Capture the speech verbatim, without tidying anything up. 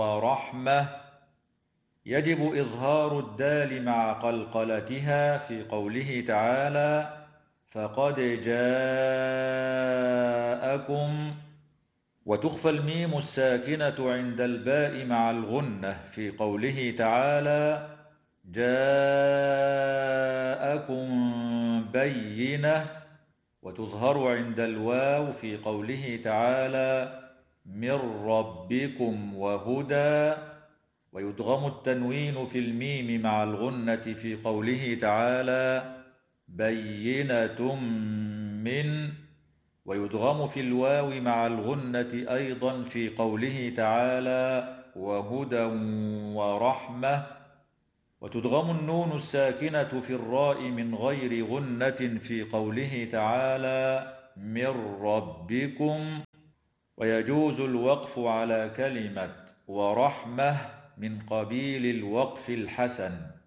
ورحمة يجب إظهار الدال مع قلقلتها في قوله تعالى فقد جاءكم، وتخفى الميم الساكنة عند الباء مع الغنة في قوله تعالى جاءكم بينة، وتظهر عند الواو في قوله تعالى من ربكم وهدى، ويدغم التنوين في الميم مع الغنة في قوله تعالى بينة من، ويدغم في الواو مع الغنة أيضا في قوله تعالى وهدى ورحمة، وتدغم النون الساكنة في الراء من غير غنة في قوله تعالى من ربكم، ويجوز الوقف على كلمة ورحمة من قبيل الوقف الحسن.